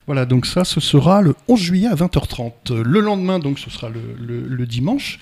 Voilà, donc ça, ce sera le 11 juillet à 20h30. Le lendemain, donc, ce sera le dimanche.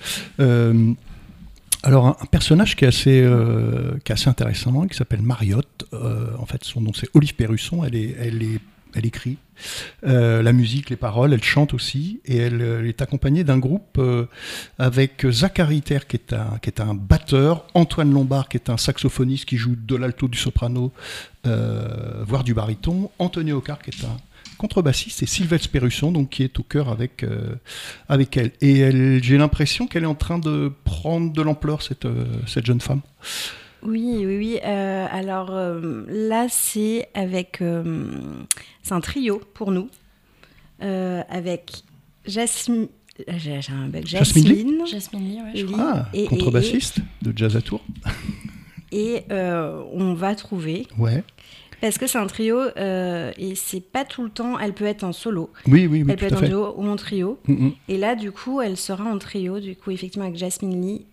Alors, un personnage qui est assez intéressant, qui s'appelle Mariotte. En fait, son nom, c'est Olive Perrusson. Elle écrit la musique, les paroles, elle chante aussi. Et elle est accompagnée d'un groupe avec Zachary Terre, qui est un batteur, Antoine Lombard, qui est un saxophoniste qui joue de l'alto, du soprano, voire du baryton, Anthony Ocar, qui est un contrebassiste, et Sylvestre Perrusson, donc, qui est au chœur avec elle. Et j'ai l'impression qu'elle est en train de prendre de l'ampleur, cette jeune femme. Oui. Alors là, c'est c'est un trio pour nous, avec Jasmine. J'ai un bug. Jasmine Lee, ouais, je crois. Contrebassiste de Jazz à Tours. Et on va trouver. Ouais. Parce que c'est un trio et c'est pas tout le temps. Elle peut être en solo. Oui, elle peut être en duo ou en trio. Mm-hmm. Et là, du coup, elle sera en trio, du coup, effectivement, avec Jasmine Lee.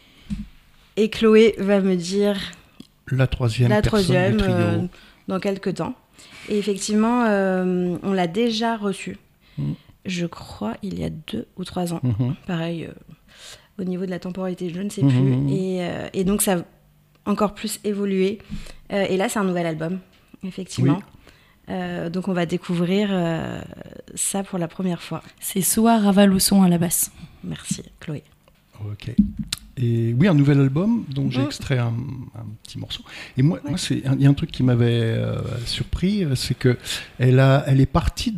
Et Chloé va me dire la troisième du trio. Dans quelques temps. Et effectivement, on l'a déjà reçue. Je crois il y a 2 ou 3 ans. Pareil, au niveau de la temporalité, je ne sais plus. Et donc, ça a encore plus évolué. Et là, c'est un nouvel album. Effectivement. Oui. Donc on va découvrir ça pour la première fois. C'est Soa Ravalousson à la basse. Merci Chloé. Ok. Et oui, un nouvel album, donc j'ai extrait un petit morceau. Et moi il y a un truc qui m'avait surpris, c'est que elle est partie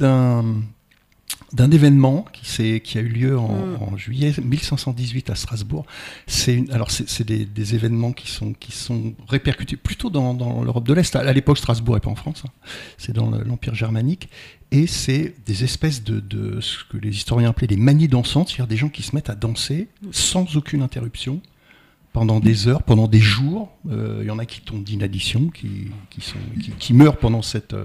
d'un événement qui a eu lieu en juillet 1518 à Strasbourg. C'est des événements qui sont répercutés plutôt dans l'Europe de l'Est. À l'époque, Strasbourg n'est pas en France, c'est dans l'Empire germanique. Et c'est des espèces de ce que les historiens appelaient des manies dansantes, c'est-à-dire des gens qui se mettent à danser sans aucune interruption pendant des heures, pendant des jours. Il y en a qui tombent d'inaddition, qui meurent pendant cet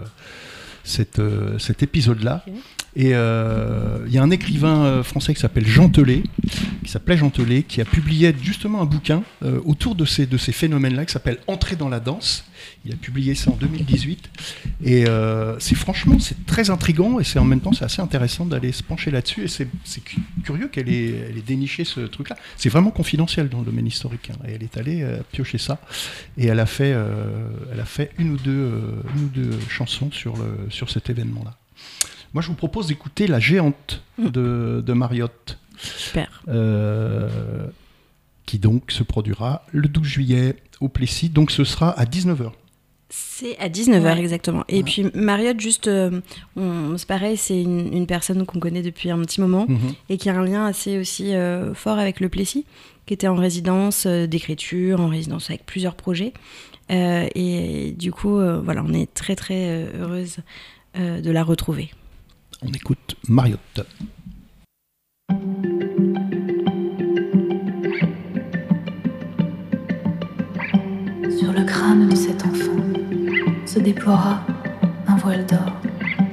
épisode-là. Okay. Et il y a un écrivain français qui s'appelait Jean Telet, qui a publié justement un bouquin autour de ces phénomènes-là, qui s'appelle Entrer dans la danse. Il a publié ça en 2018. Et c'est très intriguant, et en même temps c'est assez intéressant d'aller se pencher là-dessus. Et c'est curieux qu'elle ait déniché ce truc-là. C'est vraiment confidentiel dans le domaine historique. Et elle est allée piocher ça. Et elle a fait une ou deux chansons sur cet événement-là. Moi, je vous propose d'écouter La Géante de Mariotte. Super. Qui donc se produira le 12 juillet au Plessis. Donc, ce sera à 19h. C'est à 19h, exactement. Et puis, Mariotte, juste, c'est pareil, c'est une personne qu'on connaît depuis un petit moment et qui a un lien assez aussi fort avec le Plessis, qui était en résidence d'écriture, en résidence avec plusieurs projets. Et du coup, voilà, on est très, très heureuse de la retrouver. On écoute Mariotte. Sur le crâne de cet enfant se déploiera un voile d'or.